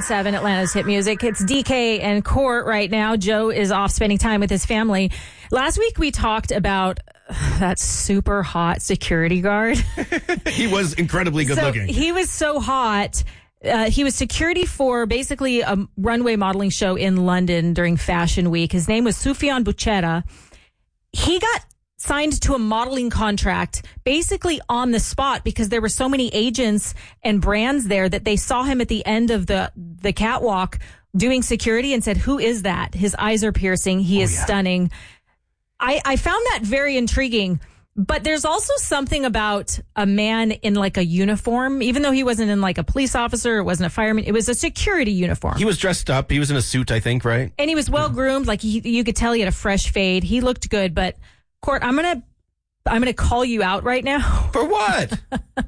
99.7 Atlanta's hit music. It's DK and Court right now. Joe is off spending time with his family. Last week we talked about that super hot security guard. He was incredibly good looking. He was so hot. He was security for basically a runway modeling show in London during Fashion Week. His name was Soufiane Bouchetta. He got signed to a modeling contract basically on the spot because there were so many agents and brands there that they saw him at the end of the catwalk doing security and said, "Who is that?" His eyes are piercing. He is stunning. I found that very intriguing. But there's also something about a man in like a uniform, even though he wasn't in like a police officer, it wasn't a fireman, it was a security uniform. He was dressed up. He was in a suit, I think, right? And he was well groomed. Like you could tell he had a fresh fade. He looked good. But Court, I'm gonna call you out right now. For what?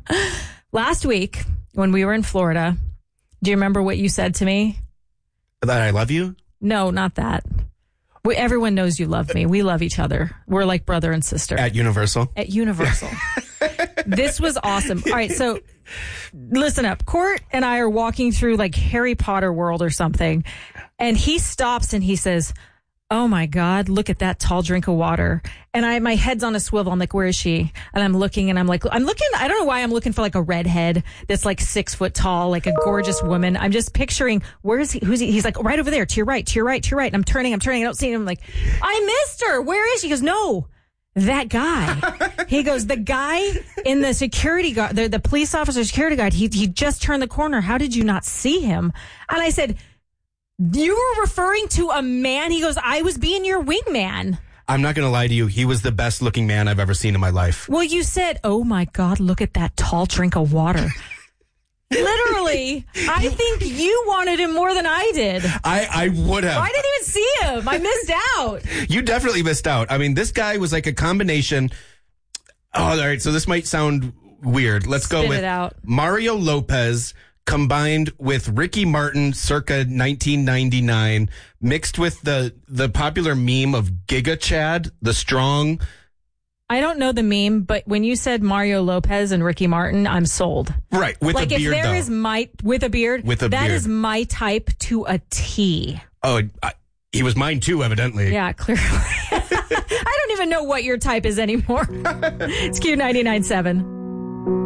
Last week when we were in Florida, do you remember what you said to me? That I love you? No, not that. Everyone knows you love me. We love each other. We're like brother and sister. At Universal? At Universal. This was awesome. All right, so listen up. Court and I are walking through like Harry Potter world or something, and he stops and he says, "Oh my God, look at that tall drink of water." And my head's on a swivel. I'm like, "Where is she?" And I'm looking, I don't know why I'm looking for like a redhead that's like 6 foot tall, like a gorgeous woman. I'm just picturing, where is he? Who's he? He's like, right over there, to your right, to your right, to your right. And I'm turning, I don't see him. I'm like, "I missed her. Where is she?" He goes, "No, that guy." He goes, "The guy in the security guard, the police officer security guard, he just turned the corner. How did you not see him?" And I said, "You were referring to a man?" He goes, "I was being your wingman." I'm not going to lie to you. He was the best looking man I've ever seen in my life. Well, you said, "Oh my God, look at that tall drink of water." Literally, I think you wanted him more than I did. I would have. I didn't even see him. I missed out. You definitely missed out. I mean, this guy was like a combination. Oh, all right. So this might sound weird. Let's go with Mario Lopez combined with Ricky Martin circa 1999, mixed with the popular meme of Giga Chad, the strong. I don't know the meme, but when you said Mario Lopez and Ricky Martin, I'm sold. Right, with like a beard, if there is with a beard, that is my type to a T. Oh, he was mine too, evidently. Yeah, clearly. I don't even know what your type is anymore. It's Q 99.7.